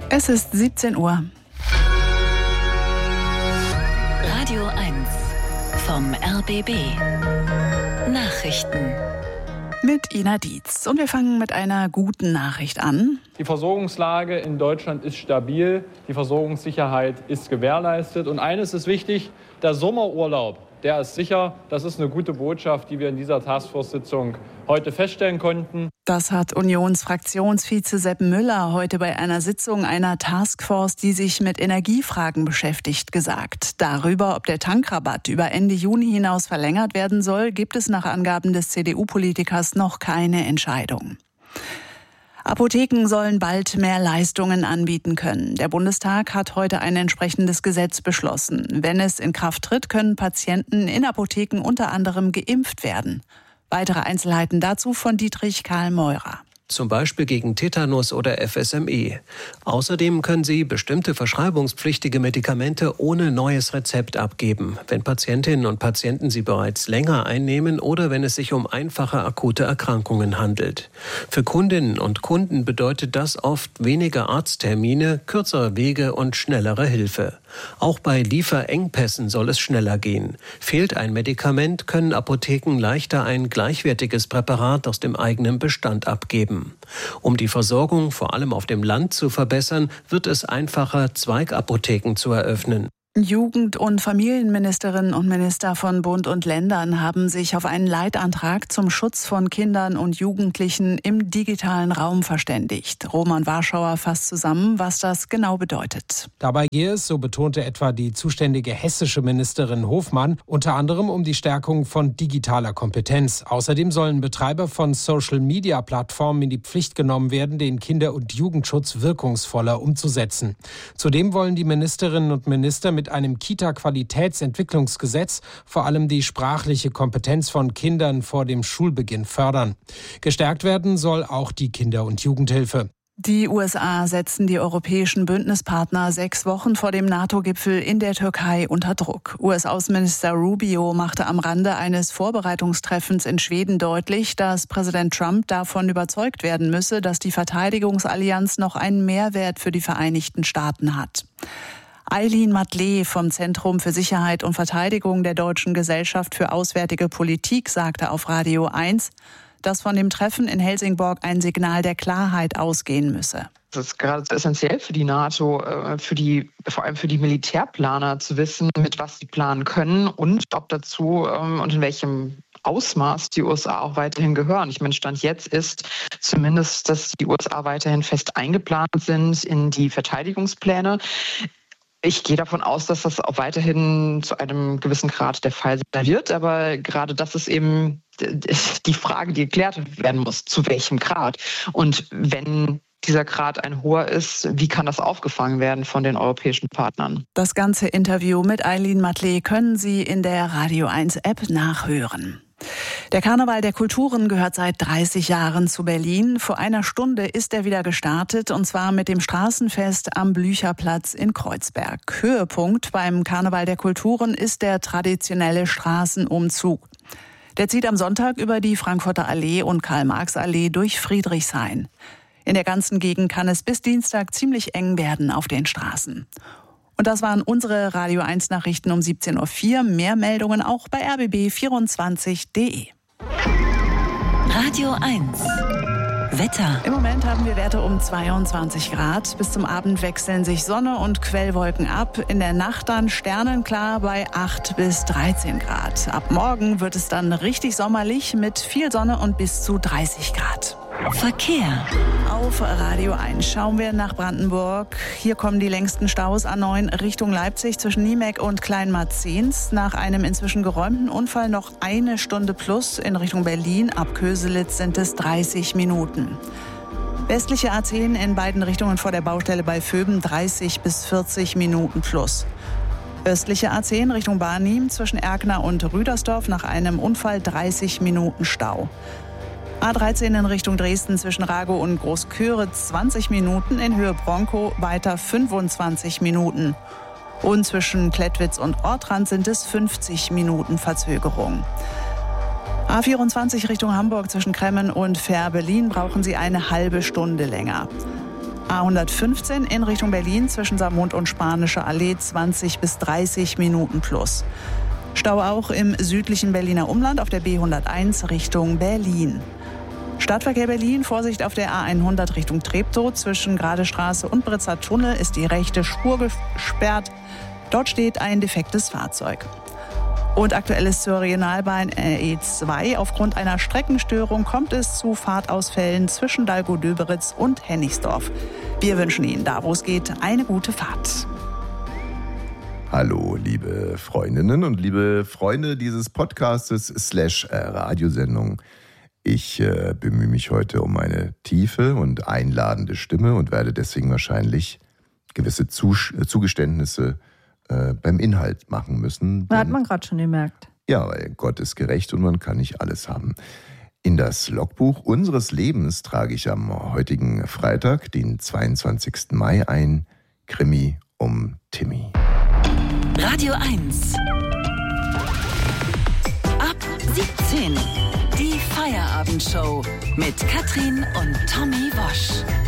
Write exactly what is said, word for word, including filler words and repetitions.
Es ist siebzehn Uhr. Radio eins vom R B B. Nachrichten. Mit Ina Dietz. Und wir fangen mit einer guten Nachricht an. Die Versorgungslage in Deutschland ist stabil, die Versorgungssicherheit ist gewährleistet. Und eines ist wichtig, der Sommerurlaub, der ist sicher. Das ist eine gute Botschaft, die wir in dieser Taskforce-Sitzung heute feststellen konnten. Das hat Unionsfraktionsvize Sepp Müller heute bei einer Sitzung einer Taskforce, die sich mit Energiefragen beschäftigt, gesagt. Darüber, ob der Tankrabatt über Ende Juni hinaus verlängert werden soll, gibt es nach Angaben des C D U-Politikers noch keine Entscheidung. Apotheken sollen bald mehr Leistungen anbieten können. Der Bundestag hat heute ein entsprechendes Gesetz beschlossen. Wenn es in Kraft tritt, können Patienten in Apotheken unter anderem geimpft werden. Weitere Einzelheiten dazu von Dietrich Karl Meurer. Zum Beispiel gegen Tetanus oder F S M E. Außerdem können sie bestimmte verschreibungspflichtige Medikamente ohne neues Rezept abgeben, wenn Patientinnen und Patienten sie bereits länger einnehmen oder wenn es sich um einfache akute Erkrankungen handelt. Für Kundinnen und Kunden bedeutet das oft weniger Arzttermine, kürzere Wege und schnellere Hilfe. Auch bei Lieferengpässen soll es schneller gehen. Fehlt ein Medikament, können Apotheken leichter ein gleichwertiges Präparat aus dem eigenen Bestand abgeben. Um die Versorgung vor allem auf dem Land zu verbessern, wird es einfacher, Zweigapotheken zu eröffnen. Jugend- und Familienministerinnen und Minister von Bund und Ländern haben sich auf einen Leitantrag zum Schutz von Kindern und Jugendlichen im digitalen Raum verständigt. Roman Warschauer fasst zusammen, was das genau bedeutet. Dabei gehe es, so betonte etwa die zuständige hessische Ministerin Hofmann, unter anderem um die Stärkung von digitaler Kompetenz. Außerdem sollen Betreiber von Social-Media-Plattformen in die Pflicht genommen werden, den Kinder- und Jugendschutz wirkungsvoller umzusetzen. Zudem wollen die Ministerinnen und Minister mit einem Kita-Qualitätsentwicklungsgesetz vor allem die sprachliche Kompetenz von Kindern vor dem Schulbeginn fördern. Gestärkt werden soll auch die Kinder- und Jugendhilfe. Die U S A setzen die europäischen Bündnispartner sechs Wochen vor dem NATO-Gipfel in der Türkei unter Druck. U S-Außenminister Rubio machte am Rande eines Vorbereitungstreffens in Schweden deutlich, dass Präsident Trump davon überzeugt werden müsse, dass die Verteidigungsallianz noch einen Mehrwert für die Vereinigten Staaten hat. Eileen Matley vom Zentrum für Sicherheit und Verteidigung der Deutschen Gesellschaft für Auswärtige Politik sagte auf Radio eins, dass von dem Treffen in Helsingborg ein Signal der Klarheit ausgehen müsse. Es ist gerade essentiell für die NATO, für die, vor allem für die Militärplaner zu wissen, mit was sie planen können und ob dazu und in welchem Ausmaß die U S A auch weiterhin gehören. Ich meine, Stand jetzt ist zumindest, dass die U S A weiterhin fest eingeplant sind in die Verteidigungspläne. Ich gehe davon aus, dass das auch weiterhin zu einem gewissen Grad der Fall sein wird. Aber gerade das ist eben die Frage, die geklärt werden muss. Zu welchem Grad? Und wenn dieser Grad ein hoher ist, wie kann das aufgefangen werden von den europäischen Partnern? Das ganze Interview mit Eileen Matley können Sie in der Radio eins App nachhören. Der Karneval der Kulturen gehört seit dreißig Jahren zu Berlin. Vor einer Stunde ist er wieder gestartet, und zwar mit dem Straßenfest am Blücherplatz in Kreuzberg. Höhepunkt beim Karneval der Kulturen ist der traditionelle Straßenumzug. Der zieht am Sonntag über die Frankfurter Allee und Karl-Marx-Allee durch Friedrichshain. In der ganzen Gegend kann es bis Dienstag ziemlich eng werden auf den Straßen. Und das waren unsere Radio eins Nachrichten um siebzehn Uhr vier. Mehr Meldungen auch bei r b b vierundzwanzig punkt d e. Radio eins. Wetter. Im Moment haben wir Werte um zweiundzwanzig Grad. Bis zum Abend wechseln sich Sonne und Quellwolken ab. In der Nacht dann sternenklar bei acht bis dreizehn Grad. Ab morgen wird es dann richtig sommerlich mit viel Sonne und bis zu dreißig Grad. Verkehr. Auf Radio eins schauen wir nach Brandenburg. Hier kommen die längsten Staus A neun Richtung Leipzig zwischen Niemek und Kleinmarzens. Nach einem inzwischen geräumten Unfall noch eine Stunde plus in Richtung Berlin. Ab Köselitz sind es dreißig Minuten. Westliche A zehn in beiden Richtungen vor der Baustelle bei Vöben dreißig bis vierzig Minuten plus. Östliche A zehn Richtung Barnim zwischen Erkner und Rüdersdorf nach einem Unfall dreißig Minuten Stau. A dreizehn in Richtung Dresden zwischen Ragow und Großköritz zwanzig Minuten, in Höhe Bronkow weiter fünfundzwanzig Minuten. Und zwischen Klettwitz und Ortrand sind es fünfzig Minuten Verzögerung. A vierundzwanzig Richtung Hamburg zwischen Kremmen und Fährberlin brauchen Sie eine halbe Stunde länger. A hundertfünfzehn in Richtung Berlin zwischen Saarmund und Spanische Allee zwanzig bis dreißig Minuten plus. Stau auch im südlichen Berliner Umland auf der B hunderteins Richtung Berlin. Stadtverkehr Berlin, Vorsicht auf der A hundert Richtung Treptow. Zwischen Gradestraße und Britzer Tunnel ist die rechte Spur gesperrt. Dort steht ein defektes Fahrzeug. Und aktuell ist zur Regionalbahn R E zwei. Aufgrund einer Streckenstörung kommt es zu Fahrtausfällen zwischen Dalgow-Döberitz und Hennigsdorf. Wir wünschen Ihnen, da wo es geht, eine gute Fahrt. Hallo, liebe Freundinnen und liebe Freunde dieses Podcastes slash Radiosendung. Ich äh, bemühe mich heute um eine tiefe und einladende Stimme und werde deswegen wahrscheinlich gewisse Zus- Zugeständnisse äh, beim Inhalt machen müssen. Da hat man gerade schon gemerkt. Ja, weil Gott ist gerecht und man kann nicht alles haben. In das Logbuch unseres Lebens trage ich am heutigen Freitag, den zweiundzwanzigsten Mai, ein Krimi um Timmy. Radio eins. Ab siebzehn. Die Feierabendshow mit Katrin und Tommy Wosch.